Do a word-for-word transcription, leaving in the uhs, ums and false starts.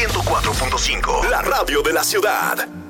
ciento cuatro punto cinco, la radio de la ciudad.